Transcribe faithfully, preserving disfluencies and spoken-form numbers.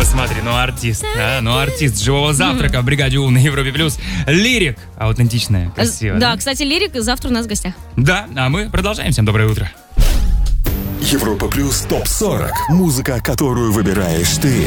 смотри, ну артист, а, ну артист живого завтрака в бригаде У на Европе плюс. Лирик, аутентичная, красивая. Да, да, кстати, Лирик завтра у нас в гостях. Да, а мы продолжаем. Всем доброе утро. Европа плюс топ сорок. Музыка, которую выбираешь ты.